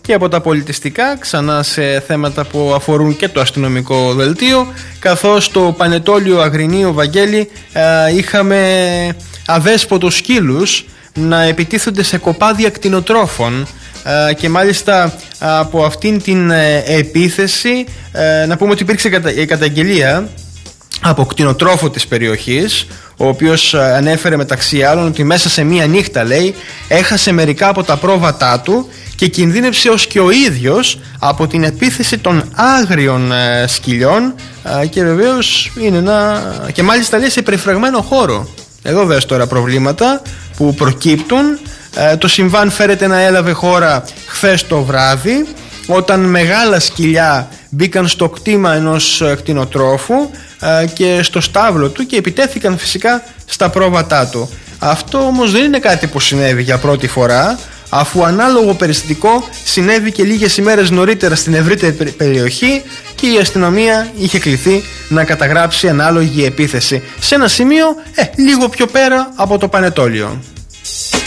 Και από τα πολιτιστικά ξανά σε θέματα που αφορούν και το αστυνομικό δελτίο, καθώς στο Πανετόλιο Αγρινίου, Βαγγέλη, είχαμε αδέσποτους σκύλους να επιτίθονται σε κοπάδια κτηνοτρόφων και μάλιστα από αυτήν την επίθεση να πούμε ότι υπήρξε καταγγελία από κτηνοτρόφο της περιοχής, ο οποίος ανέφερε μεταξύ άλλων ότι μέσα σε μία νύχτα, λέει, έχασε μερικά από τα πρόβατά του και κινδύνευσε ως και ο ίδιος από την επίθεση των άγριων σκυλιών και βεβαίως είναι και μάλιστα, λέει, σε περιφραγμένο χώρο. Εδώ δες τώρα προβλήματα που προκύπτουν. Το συμβάν φέρεται να έλαβε χώρα χθες το βράδυ, όταν μεγάλα σκυλιά μπήκαν στο κτήμα ενός κτηνοτρόφου και στο στάβλο του και επιτέθηκαν φυσικά στα πρόβατά του. Αυτό όμως δεν είναι κάτι που συνέβη για πρώτη φορά, αφού ανάλογο περιστατικό συνέβη και λίγες ημέρες νωρίτερα στην ευρύτερη περιοχή και η αστυνομία είχε κληθεί να καταγράψει ανάλογη επίθεση σε ένα σημείο λίγο πιο πέρα από το Πανετόλιο.